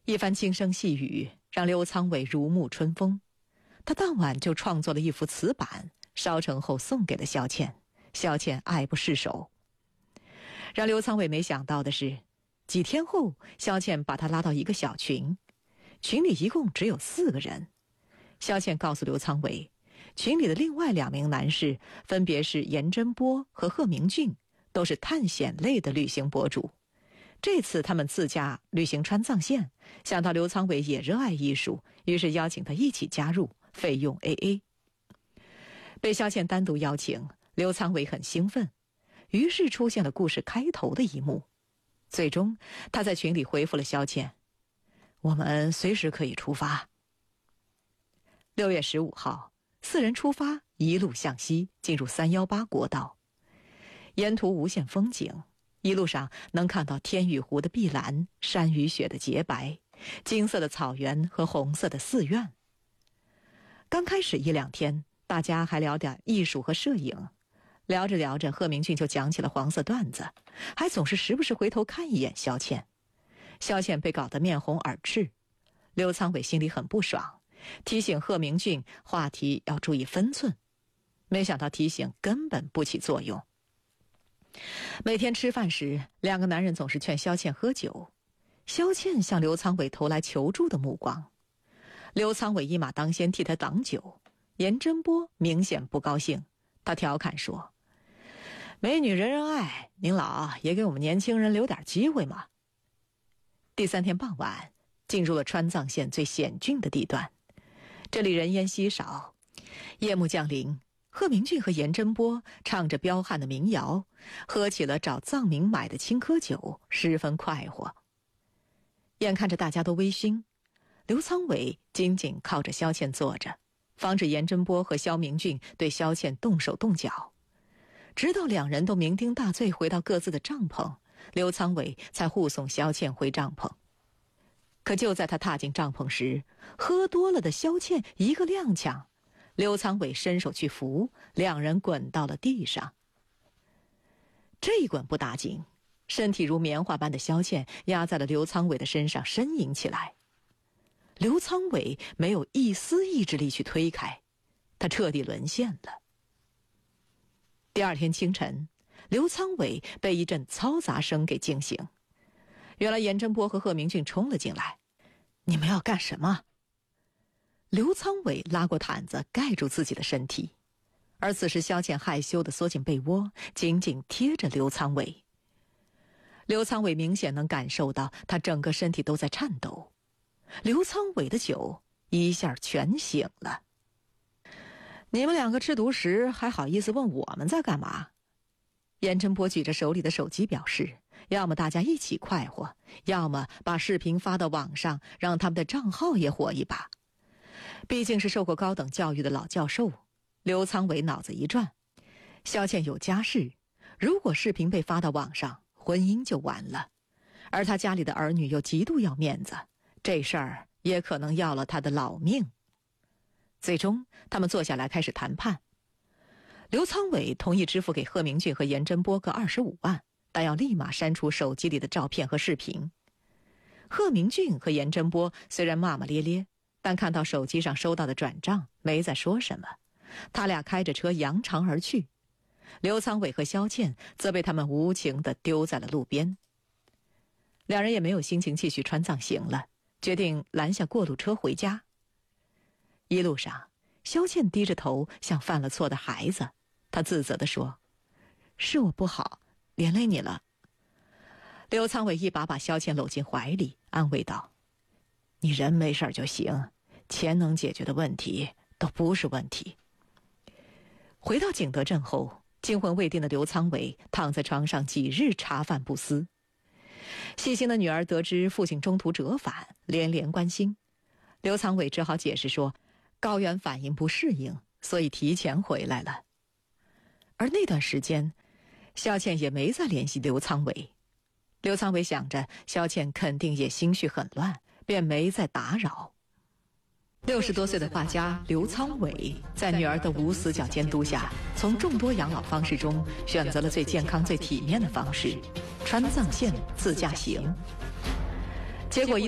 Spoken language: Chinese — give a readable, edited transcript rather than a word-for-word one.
一番轻声细语让刘苍伟如沐春风。他当晚就创作了一幅词板，烧成后送给了萧倩，萧倩爱不释手。让刘苍伟没想到的是，几天后萧倩把他拉到一个小群，群里一共只有4个人。萧倩告诉刘苍伟，群里的另外2名男士分别是严真波和贺明俊，都是探险类的旅行博主。这次他们自驾旅行川藏线，想到刘苍伟也热爱艺术，于是邀请他一起加入，费用 AA。 被萧倩单独邀请，刘苍伟很兴奋，于是出现了故事开头的一幕。最终他在群里回复了萧倩，我们随时可以出发。6月15号4人出发，一路向西进入318国道，沿途无限风景，一路上能看到天与湖的碧蓝，山与雪的洁白，金色的草原和红色的寺院。刚开始1-2天，大家还聊点艺术和摄影，聊着聊着，贺明俊就讲起了黄色段子，还总是时不时回头看一眼萧倩。萧倩被搞得面红耳赤，刘苍伟心里很不爽，提醒贺明俊话题要注意分寸。没想到提醒根本不起作用。每天吃饭时，2个男人总是劝萧倩喝酒，萧倩向刘苍伟投来求助的目光，刘苍伟一马当先替他挡酒。严真波明显不高兴，他调侃说，美女人人爱，您老也给我们年轻人留点机会嘛。第3天傍晚，进入了川藏线最险峻的地段，这里人烟稀少。夜幕降临，贺明俊和严真波唱着彪悍的民谣，喝起了找藏民买的青稞酒，十分快活。眼看着大家都微醺，刘苍伟紧紧靠着萧倩坐着，防止严真波和萧明俊对萧倩动手动脚。直到2人都酩酊大醉回到各自的帐篷，刘苍伟才护送萧倩回帐篷。可就在他踏进帐篷时，喝多了的萧倩一个踉跄，刘苍伟伸手去扶，2人滚到了地上。这一滚不打紧，身体如棉花般的萧倩压在了刘苍伟的身上呻吟起来。刘苍伟没有一丝意志力去推开，他彻底沦陷了。第2天清晨，刘苍伟被一阵嘈杂声给惊醒。原来严真波和贺明俊冲了进来，你们要干什么？刘苍伟拉过毯子盖住自己的身体，而此时萧倩害羞地缩进被窝，紧紧贴着刘苍伟。刘苍伟明显能感受到他整个身体都在颤抖。刘苍伟的酒一下全醒了。你们2个吃独食还好意思问我们在干嘛？严真波举着手里的手机表示，要么大家一起快活，要么把视频发到网上，让他们的账号也火一把。毕竟是受过高等教育的老教授，刘苍伟脑子一转，萧倩有家室，如果视频被发到网上，婚姻就完了，而他家里的儿女又极度要面子，这事儿也可能要了他的老命。最终他们坐下来开始谈判。刘苍伟同意支付给贺明俊和严真波各25万，但要立马删除手机里的照片和视频。贺明俊和严真波虽然骂骂咧咧，但看到手机上收到的转账没再说什么，他俩开着车扬长而去。刘苍伟和萧倩则被他们无情地丢在了路边。2人也没有心情继续川藏行了，决定拦下过路车回家。一路上，萧倩低着头像犯了错的孩子，她自责地说，是我不好，连累你了。刘苍伟一把把萧倩搂进怀里，安慰道，你人没事就行，钱能解决的问题都不是问题。回到景德镇后，惊魂未定的刘苍伟躺在床上几日茶饭不思。细心的女儿得知父亲中途折返，连连关心。刘苍伟只好解释说，高原反应不适应，所以提前回来了。而那段时间，萧倩也没再联系刘苍伟。刘苍伟想着萧倩肯定也心绪很乱，便没再打扰。60多岁的画家刘苍伟在女儿的无死角监督下，从众多养老方式中选择了最健康最体面的方式——川藏线自驾行。结果